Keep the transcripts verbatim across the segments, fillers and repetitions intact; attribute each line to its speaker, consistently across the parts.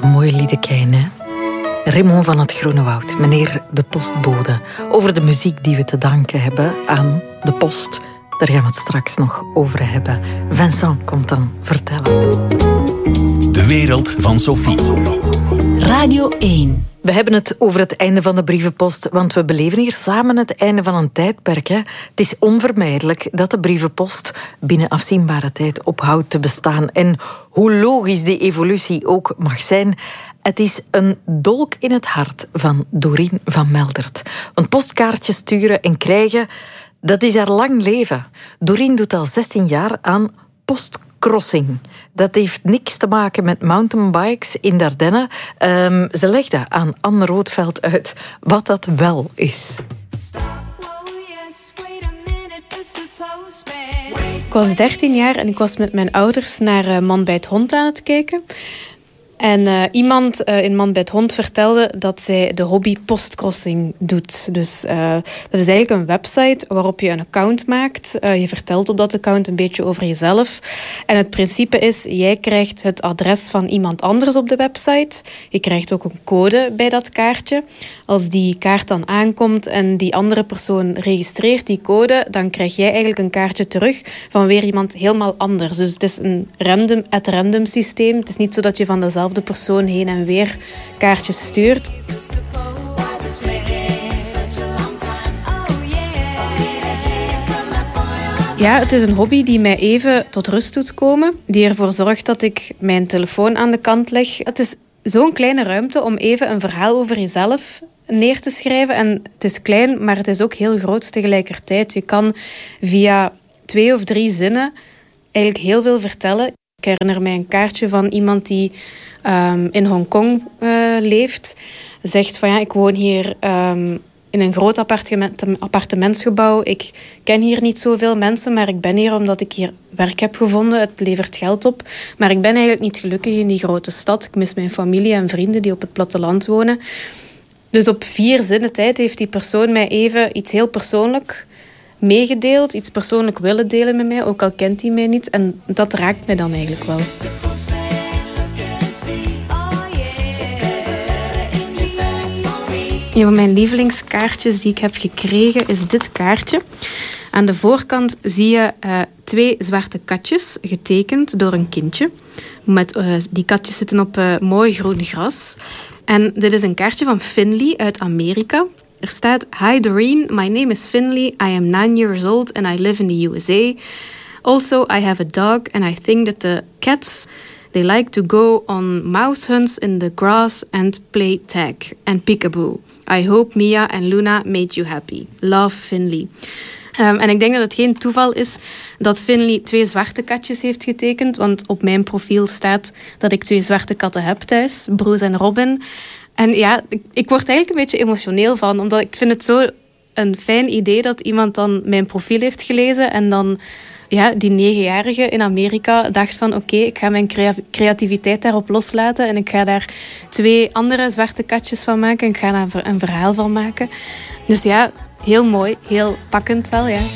Speaker 1: een mooi liedekijn, hè? Raymond van het Groene Woud, meneer de postbode. Over de muziek die we te danken hebben aan de post. Daar gaan we het straks nog over hebben. Vincent komt dan vertellen.
Speaker 2: De wereld van Sophie.
Speaker 1: Radio één. We hebben het over het einde van de brievenpost, want we beleven hier samen het einde van een tijdperk. Hè. Het is onvermijdelijk dat de brievenpost binnen afzienbare tijd ophoudt te bestaan. En hoe logisch die evolutie ook mag zijn, het is een dolk in het hart van Dorien van Meldert. Want postkaartjes sturen en krijgen, dat is haar lang leven. Dorien doet al zestien jaar aan postcrossing. Dat heeft niks te maken met mountainbikes in de Ardennen. Um, ze legde aan Anne Roodveld uit wat dat wel is.
Speaker 3: Ik was dertien jaar en ik was met mijn ouders naar Man bij het Hond aan het kijken. En uh, iemand uh, in Man bij het Hond vertelde dat zij de hobby postcrossing doet. Dus uh, dat is eigenlijk een website waarop je een account maakt. Uh, je vertelt op dat account een beetje over jezelf. En het principe is, jij krijgt het adres van iemand anders op de website. Je krijgt ook een code bij dat kaartje. Als die kaart dan aankomt en die andere persoon registreert die code, dan krijg jij eigenlijk een kaartje terug van weer iemand helemaal anders. Dus het is een random at random systeem. Het is niet zo dat je van dezelfde de persoon heen en weer kaartjes stuurt. Ja, het is een hobby die mij even tot rust doet komen. Die ervoor zorgt dat ik mijn telefoon aan de kant leg. Het is zo'n kleine ruimte om even een verhaal over jezelf neer te schrijven. En het is klein, maar het is ook heel groot tegelijkertijd. Je kan via twee of drie zinnen eigenlijk heel veel vertellen. Ik herinner mij een kaartje van iemand die um, in Hongkong uh, leeft. Zegt van ja, ik woon hier um, in een groot appartement, appartementsgebouw. Ik ken hier niet zoveel mensen, maar ik ben hier omdat ik hier werk heb gevonden. Het levert geld op. Maar ik ben eigenlijk niet gelukkig in die grote stad. Ik mis mijn familie en vrienden die op het platteland wonen. Dus op vier zinnen tijd heeft die persoon mij even iets heel persoonlijk meegedeeld, iets persoonlijk willen delen met mij, ook al kent hij mij niet. En dat raakt mij dan eigenlijk wel. Een van mijn lievelingskaartjes die ik heb gekregen is dit kaartje. Aan de voorkant zie je uh, twee zwarte katjes, getekend door een kindje. Met, uh, die katjes zitten op uh, mooi groen gras. En dit is een kaartje van Finley uit Amerika. Er staat: Hi Doreen, my name is Finley. I am nine years old and I live in the U S A. Also, I have a dog and I think that the cats, they like to go on mouse hunts in the grass and play tag and peekaboo. I hope Mia and Luna made you happy. Love, Finley. Um, en ik denk dat het geen toeval is dat Finley twee zwarte katjes heeft getekend, want op mijn profiel staat dat ik twee zwarte katten heb thuis, Bruce en Robin. En ja, ik, ik word eigenlijk een beetje emotioneel van, omdat ik vind het zo een fijn idee dat iemand dan mijn profiel heeft gelezen en dan ja, die negenjarige in Amerika dacht van oké, okay, ik ga mijn crea- creativiteit daarop loslaten en ik ga daar twee andere zwarte katjes van maken en ik ga daar een verhaal van maken. Dus ja, heel mooi, heel pakkend wel, ja.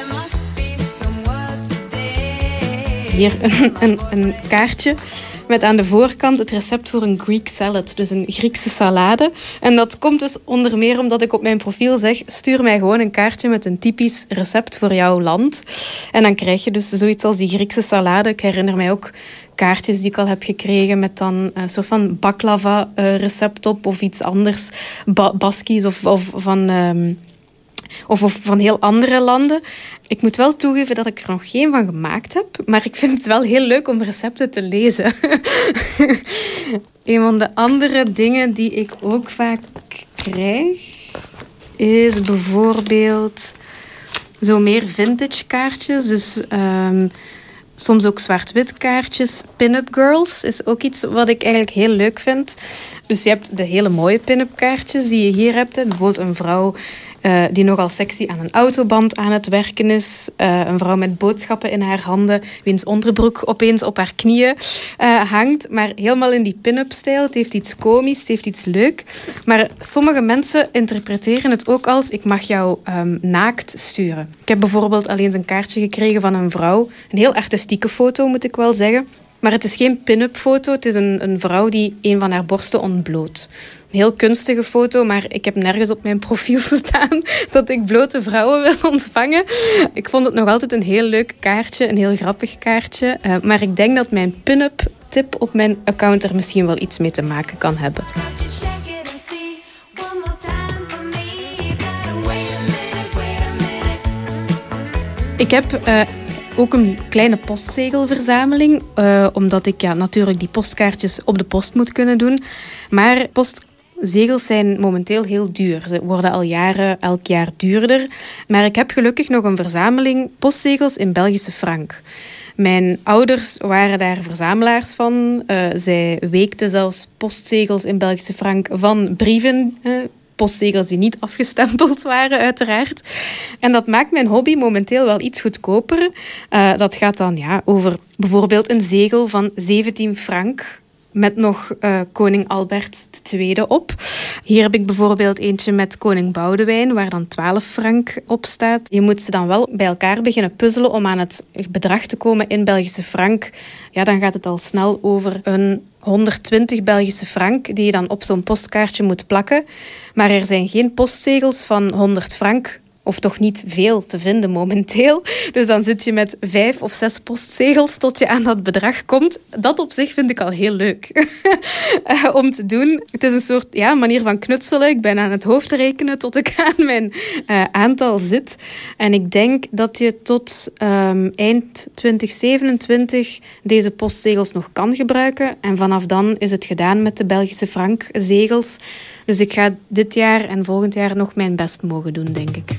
Speaker 3: Hier een, een, een kaartje met aan de voorkant het recept voor een Greek salad, dus een Griekse salade. En dat komt dus onder meer omdat ik op mijn profiel zeg, stuur mij gewoon een kaartje met een typisch recept voor jouw land. En dan krijg je dus zoiets als die Griekse salade. Ik herinner mij ook kaartjes die ik al heb gekregen met dan een soort van baklava recept op of iets anders, ba- Baskisch of, of van... Um, Of, of van heel andere landen. Ik moet wel toegeven dat ik er nog geen van gemaakt heb. Maar ik vind het wel heel leuk om recepten te lezen. Een van de andere dingen die ik ook vaak krijg is bijvoorbeeld zo meer vintage kaartjes. Dus um, soms ook zwart-wit kaartjes. Pin-up girls is ook iets wat ik eigenlijk heel leuk vind. Dus je hebt de hele mooie pin-up kaartjes die je hier hebt. Bijvoorbeeld een vrouw Uh, die nogal sexy aan een autoband aan het werken is. Uh, een vrouw met boodschappen in haar handen, wiens onderbroek opeens op haar knieën uh, hangt. Maar helemaal in die pin-up stijl. Het heeft iets komisch, het heeft iets leuk. Maar sommige mensen interpreteren het ook als ik mag jou um, naakt sturen. Ik heb bijvoorbeeld al eens een kaartje gekregen van een vrouw. Een heel artistieke foto, moet ik wel zeggen. Maar het is geen pin-up foto. Het is een, een vrouw die een van haar borsten ontbloot. Een heel kunstige foto, maar ik heb nergens op mijn profiel staan dat ik blote vrouwen wil ontvangen. Ik vond het nog altijd een heel leuk kaartje, een heel grappig kaartje. Uh, maar ik denk dat mijn pin-up tip op mijn account er misschien wel iets mee te maken kan hebben. Ik heb uh, ook een kleine postzegelverzameling, uh, omdat ik ja, natuurlijk die postkaartjes op de post moet kunnen doen. Maar postzegels zijn momenteel heel duur. Ze worden al jaren, elk jaar duurder. Maar ik heb gelukkig nog een verzameling postzegels in Belgische frank. Mijn ouders waren daar verzamelaars van. Uh, zij weekten zelfs postzegels in Belgische frank van brieven. Uh, postzegels die niet afgestempeld waren, uiteraard. En dat maakt mijn hobby momenteel wel iets goedkoper. Uh, dat gaat dan ja, over bijvoorbeeld een zegel van zeventien frank... met nog uh, koning Albert de Tweede op. Hier heb ik bijvoorbeeld eentje met koning Boudewijn, waar dan twaalf frank op staat. Je moet ze dan wel bij elkaar beginnen puzzelen om aan het bedrag te komen in Belgische frank. Ja, dan gaat het al snel over een honderdtwintig Belgische frank die je dan op zo'n postkaartje moet plakken. Maar er zijn geen postzegels van honderd frank, of toch niet veel te vinden momenteel. Dus dan zit je met vijf of zes postzegels tot je aan dat bedrag komt. Dat op zich vind ik al heel leuk uh, om te doen. Het is een soort ja, manier van knutselen. Ik ben aan het hoofdrekenen tot ik aan mijn uh, aantal zit. En ik denk dat je tot um, eind twintig zevenentwintig deze postzegels nog kan gebruiken. En vanaf dan is het gedaan met de Belgische frankzegels. Dus ik ga dit jaar en volgend jaar nog mijn best mogen doen, denk ik.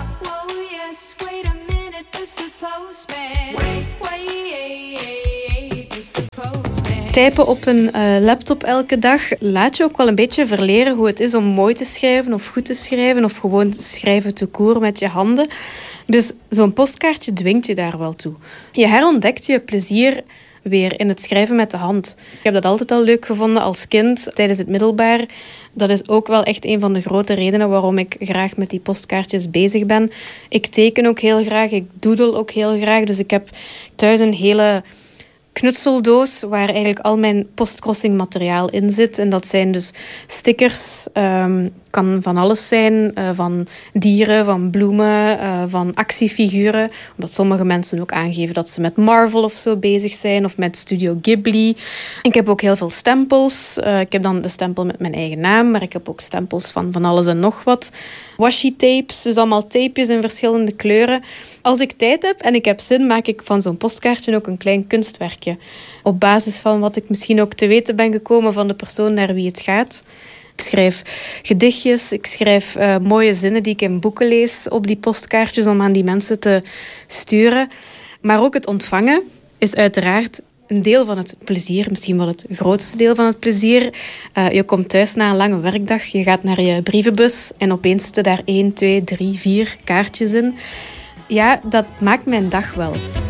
Speaker 3: Typen op een uh, laptop elke dag laat je ook wel een beetje verleren hoe het is om mooi te schrijven of goed te schrijven of gewoon schrijven te koer met je handen. Dus zo'n postkaartje dwingt je daar wel toe. Je herontdekt je plezier weer in het schrijven met de hand. Ik heb dat altijd al leuk gevonden als kind, tijdens het middelbaar. Dat is ook wel echt een van de grote redenen waarom ik graag met die postkaartjes bezig ben. Ik teken ook heel graag, ik doodle ook heel graag. Dus ik heb thuis een hele knutseldoos waar eigenlijk al mijn postcrossing materiaal in zit. En dat zijn dus stickers, um, kan van alles zijn, uh, van dieren, van bloemen, uh, van actiefiguren. Omdat sommige mensen ook aangeven dat ze met Marvel of zo bezig zijn of met Studio Ghibli. Ik heb ook heel veel stempels. Uh, ik heb dan de stempel met mijn eigen naam, maar ik heb ook stempels van van alles en nog wat. Washi-tapes, dus allemaal tapejes in verschillende kleuren. Als ik tijd heb en ik heb zin, maak ik van zo'n postkaartje ook een klein kunstwerkje. Op basis van wat ik misschien ook te weten ben gekomen van de persoon naar wie het gaat. Ik schrijf gedichtjes, ik schrijf uh, mooie zinnen die ik in boeken lees op die postkaartjes om aan die mensen te sturen. Maar ook het ontvangen is uiteraard een deel van het plezier, misschien wel het grootste deel van het plezier. Uh, je komt thuis na een lange werkdag, je gaat naar je brievenbus en opeens zitten daar één, twee, drie, vier kaartjes in. Ja, dat maakt mijn dag wel.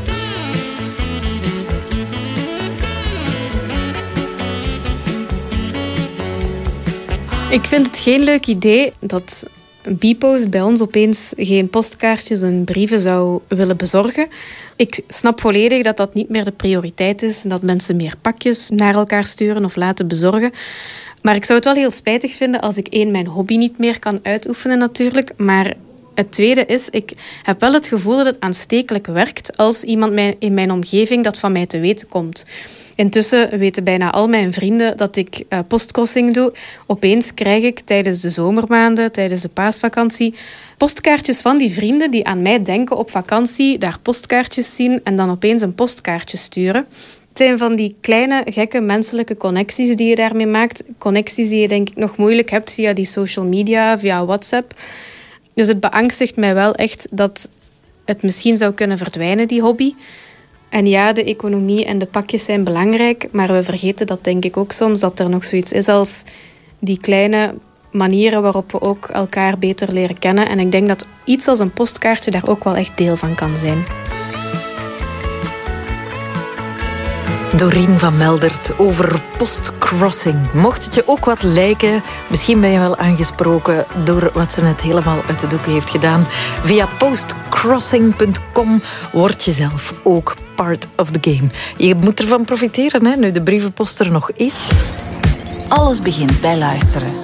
Speaker 3: Ik vind het geen leuk idee dat Bpost bij ons opeens geen postkaartjes en brieven zou willen bezorgen. Ik snap volledig dat dat niet meer de prioriteit is en dat mensen meer pakjes naar elkaar sturen of laten bezorgen. Maar ik zou het wel heel spijtig vinden als ik één, mijn hobby niet meer kan uitoefenen natuurlijk, maar het tweede is, ik heb wel het gevoel dat het aanstekelijk werkt als iemand in mijn omgeving dat van mij te weten komt. Intussen weten bijna al mijn vrienden dat ik uh, postcrossing doe. Opeens krijg ik tijdens de zomermaanden, tijdens de paasvakantie, postkaartjes van die vrienden die aan mij denken op vakantie, daar postkaartjes zien en dan opeens een postkaartje sturen. Het zijn van die kleine, gekke menselijke connecties die je daarmee maakt. Connecties die je denk ik nog moeilijk hebt via die social media, via WhatsApp. Dus het beangstigt mij wel echt dat het misschien zou kunnen verdwijnen, die hobby. En ja, de economie en de pakjes zijn belangrijk, maar we vergeten dat denk ik ook soms, dat er nog zoiets is als die kleine manieren waarop we ook elkaar beter leren kennen. En ik denk dat iets als een postkaartje daar ook wel echt deel van kan zijn.
Speaker 1: Dorien van Meldert over postcrossing. Mocht het je ook wat lijken, misschien ben je wel aangesproken door wat ze net helemaal uit de doeken heeft gedaan. Via postcrossing punt com word je zelf ook part of the game. Je moet ervan profiteren, hè, nu de brievenpost er nog is.
Speaker 4: Alles begint bij luisteren.